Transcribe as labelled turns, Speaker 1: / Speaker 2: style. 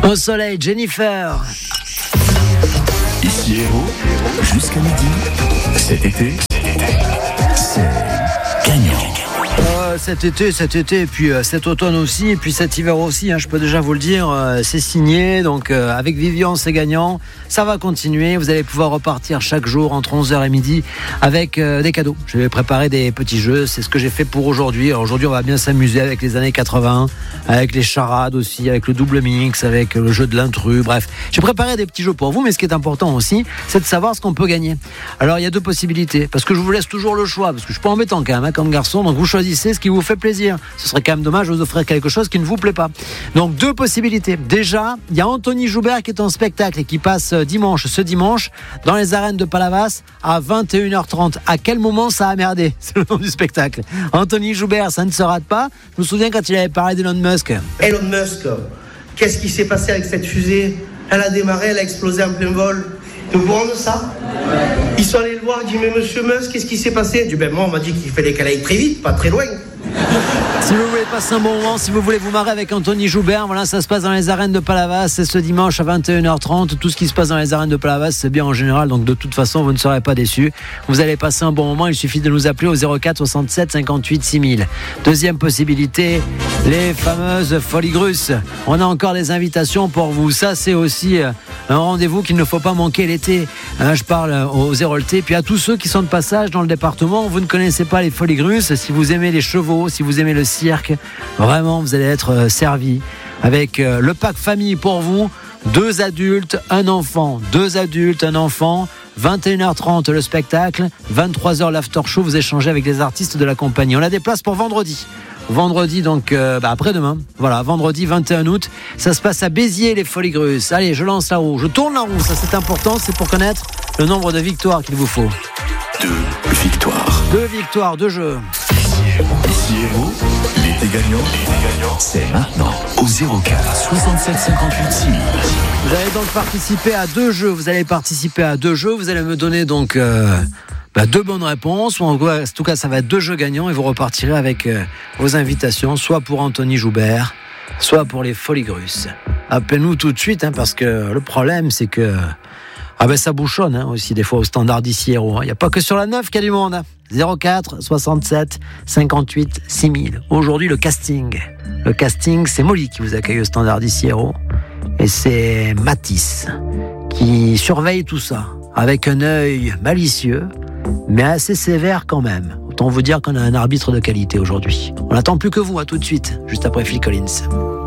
Speaker 1: Au soleil, Jennifer.
Speaker 2: Ici Héros, jusqu'à midi. Cet été, c'est gagnant.
Speaker 1: Cet été, et puis cet automne aussi, et puis cet hiver aussi, je peux déjà vous le dire, c'est signé. Donc avec Vivian, c'est gagnant. Ça va continuer. Vous allez pouvoir repartir chaque jour entre 11h et midi avec des cadeaux. Je vais préparer des petits jeux. C'est ce que j'ai fait pour aujourd'hui. Alors aujourd'hui, on va bien s'amuser avec les années 80, avec les charades aussi, avec le double mix, avec le jeu de l'intrus. Bref, j'ai préparé des petits jeux pour vous. Mais ce qui est important aussi, c'est de savoir ce qu'on peut gagner. Alors il y a deux possibilités, parce que je vous laisse toujours le choix, parce que je suis pas embêtant quand même, comme garçon. Donc vous choisissez ce qui vous fait plaisir. Ce serait quand même dommage de vous offrir quelque chose qui ne vous plaît pas. Donc deux possibilités. Déjà, il y a Anthony Joubert qui est en spectacle et qui passe ce dimanche dans les arènes de Palavas à 21h30. À quel moment ça a merdé? C'est le nom du spectacle. Anthony Joubert, ça ne se rate pas. Je me souviens quand il avait parlé d'Elon Musk.
Speaker 3: Elon Musk, qu'est-ce qui s'est passé avec cette fusée? Elle a démarré, elle a explosé en plein vol. T'es au courant de ça? Ils sont allés le voir, ils disent mais monsieur Musk, qu'est-ce qui s'est passé? Je dis ben moi on m'a dit qu'il fallait qu'elle aille très vite, pas très loin.
Speaker 1: Si vous voulez passer un bon moment, si vous voulez vous marrer avec Anthony Joubert, voilà, ça se passe dans les arènes de Palavas, c'est ce dimanche à 21h30. Tout ce qui se passe dans les arènes de Palavas, c'est bien en général, donc de toute façon, vous ne serez pas déçus. Vous allez passer un bon moment, il suffit de nous appeler au 04 67 58 6000. Deuxième possibilité, les fameuses Folies Grusses. On a encore des invitations pour vous. Ça, c'est aussi un rendez-vous qu'il ne faut pas manquer l'été. Je parle aux Héroltais, puis à tous ceux qui sont de passage dans le département. Vous ne connaissez pas les Folies Grusses, si vous aimez les chevaux, si vous aimez le cirque, vraiment vous allez être servi avec le pack famille pour vous. 2 adultes, un enfant. 2 adultes, un enfant. 21h30 le spectacle, 23h l'after show. Vous échangez avec les artistes de la compagnie. On a des places pour vendredi. Vendredi, donc après-demain. Voilà, vendredi 21 août. Ça se passe à Béziers, les Folies Grusses. Allez, je lance la roue. Je tourne la roue. Ça, c'est important. C'est pour connaître le nombre de victoires qu'il vous faut.
Speaker 2: 2 victoires.
Speaker 1: 2 victoires, 2 jeux.
Speaker 2: Ici Héros, l'été gagnant, c'est maintenant au 04 67 58 6000.
Speaker 1: Vous allez donc participer à 2 jeux. Vous allez participer à 2 jeux. Vous allez me donner donc 2 bonnes réponses. En tout cas, ça va être 2 jeux gagnants et vous repartirez avec vos invitations, soit pour Anthony Joubert, soit pour les Folies Grusses. Appelez-nous tout de suite, parce que le problème, c'est que ça bouchonne aussi des fois au standard d'ici Héros. Il n'y a pas que sur la 9 qu'il y a du monde. 04 67 58 6000. Aujourd'hui, le casting. Le casting, c'est Molly qui vous accueille au standard d'ici Héros. Et c'est Mathis qui surveille tout ça avec un œil malicieux, mais assez sévère quand même. Autant vous dire qu'on a un arbitre de qualité aujourd'hui. On n'attend plus que vous, à tout de suite, juste après Phil Collins.